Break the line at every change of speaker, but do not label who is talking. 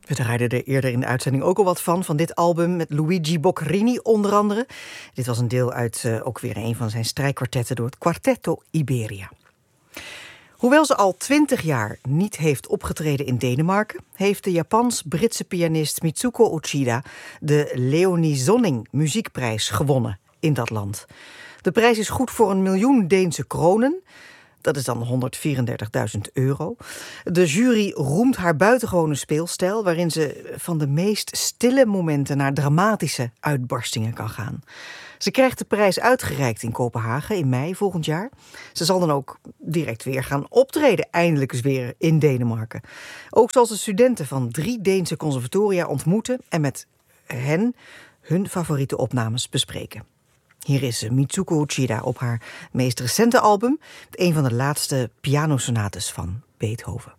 We draaiden er eerder in de uitzending ook al wat van dit album met Luigi Boccherini onder andere. Dit was een deel uit ook weer een van zijn strijkkwartetten door het Quartetto Iberia. Hoewel ze al 20 jaar niet heeft opgetreden in Denemarken, heeft de Japans-Britse pianist Mitsuko Uchida de Leonie Zonning muziekprijs gewonnen in dat land. De prijs is goed voor 1 miljoen Deense kronen. Dat is dan €134.000. De jury roemt haar buitengewone speelstijl, waarin ze van de meest stille momenten naar dramatische uitbarstingen kan gaan. Ze krijgt de prijs uitgereikt in Kopenhagen in mei volgend jaar. Ze zal dan ook direct weer gaan optreden, eindelijk eens weer in Denemarken. Ook zal ze studenten van 3 Deense conservatoria ontmoeten en met hen hun favoriete opnames bespreken. Hier is Mitsuko Uchida op haar meest recente album, een van de laatste pianosonates van Beethoven.